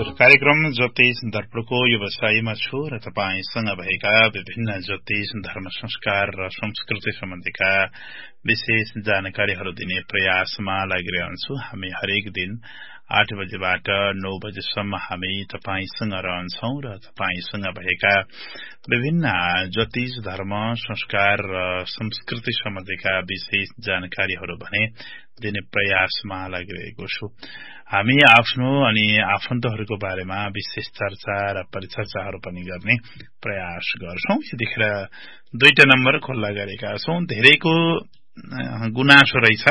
हजुर, कार्यक्रम ज्योतिष दर्पणको व्यवसायमा छु र तपाईसँग भएका विभिन्न ज्योतिष धर्म संस्कार र संस्कृति सम्बन्धीका विशेष जानकारीहरू दिने प्रयासमा लागिरहन्छु। हामी हरेक दिन 8 बजेबाट 9 बजेसम्म हामी तपाईसँग रहन्छौं र तपाईसँग भएका विभिन्न ज्योतिष धर्म संस्कार र संस्कृति सम्बन्धीका विशेष जानकारीहरू भने दिने प्रयासमा लागिरहेको छु। हामी आफ्नो अनि आफन्तहरूको बारेमा विशेष चर्चा र परिचर्चाहरू पनि गर्ने प्रयास गर्छौं। यतिखेर 2टा नम्बर खुल्ला गरेका छौं। धेरैको गुनासो रहेछ,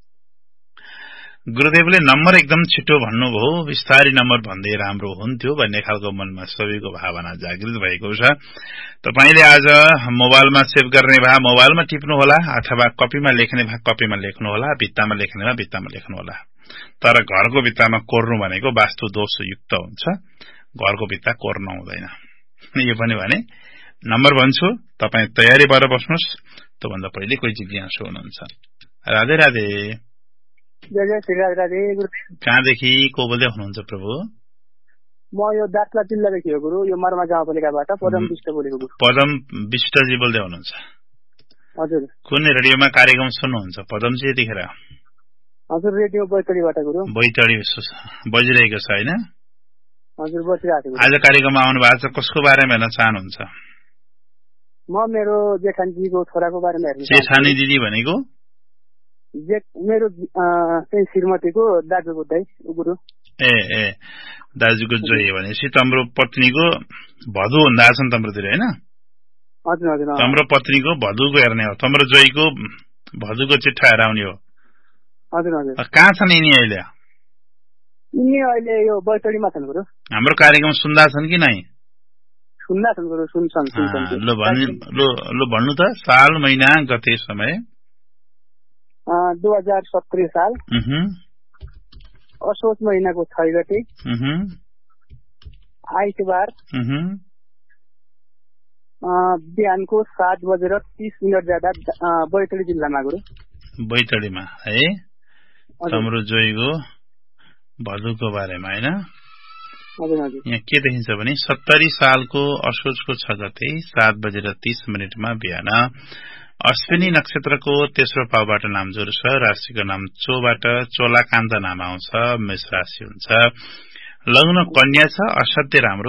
गुरुदेवले नम्बर एकदम छिटो भन्नुभयो, विस्तारै नम्बर भन्दै राम्रो हुन्थ्यो भन्ने खालको मनमा सबैको भावना जागृत भएको छ। तपाईले आज मोबाइलमा सेभ गर्ने भए मोबाइलमा टिप्नु होला, अथवा कपीमा लेख्ने भए कपीमा लेख्नु होला, भित्तामा लेख्ने भए भित्तामा लेख्नु होला। तर घरको भित्तामा कोर्नु भनेको वास्तु दोषयुक्त हुन्छ, घरको भित्ता कोर्नु हुँदैन। यो पनि भने नम्बर भन्छु, तपाई तयारी भएर बस्नुस्। त्योभन्दा पहिले कोही जिज्ञासु हुनुहुन्छ। राधे राधे। जय जय श्री राधे गुरुदेव। कहाँदेखि को बोल्दै हुनुहुन्छ प्रभु? म यो दार्चुला जिल्लादेखि हो गुरु, यो मर्मा गाउँपालिकाबाट पदम विष्ट बोलेको गुरु। पदम विष्टजी बोल्दै हुनुहुन्छ? हजुर। कुन रेडियोमा कार्यक्रम सुन्नुहुन्छ पदमजी यतिखेर? हजुर, रेडियो बैतडीबाट गुरु। बैतडी बजिरहेको छ हैन? हजुर, बजिरहेको छ। आज कार्यक्रममा आउनु भएको छ, कसको बारेमा हेर्न चाहनुहुन्छ? म मेरो जेठानीजीको छोराको बारेमा हेर्न। जेठानी दिदी भनेको? मेरो चाहिँ श्रीमतीको दाजुको दाइ गुरु। ए दाजुको जोई भनेपछि तम्रो पत्नीको भदु हुँदा छन् तम्रोतिर हैन? हजुर हजुर। तम्रो पत्नीको भदुको हेर्ने हो, तम्रो जोईको भदुको चिट्ठा हेराउने हो। हजुर हजुर। कहाँ छन् यिनी अहिले? यिनी अहिले यो बैतडीमा छन् गुरु। हाम्रो कार्यक्रम सुन्दा छन् कि नै? सुन्दा छन् गुरु, सुन्छन्। ल भन्नु त, साल महिना गते समय? 2017 साल असोज महिनाको 6 गते आइतबार बिहानको 7:30 जाँदा बैतडी जिल्लामा गुरु। बैतडीमा है? हाम्रो जोईको भदुको बारेमा हैन? हजुर हजुर। यहाँ के देखिन्छ भने 70 सालको असोजको 6 गते 7:30 बिहान अश्विनी नक्षत्रको तेस्रो पाउबाट नाम जोड्छ। राशिको नाम चोबाट चोलाकान्त नाम आउँछ। मेष राशि हुन्छ। लग्न कन्या छ। असाध्य राम्रो